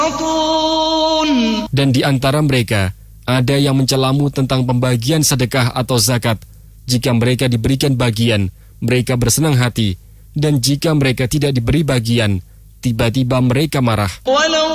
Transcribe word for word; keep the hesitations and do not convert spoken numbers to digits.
Dan di antara mereka, ada yang mencelamu tentang pembagian sedekah atau zakat. Jika mereka diberikan bagian, mereka bersenang hati. Dan jika mereka tidak diberi bagian, tiba-tiba mereka marah.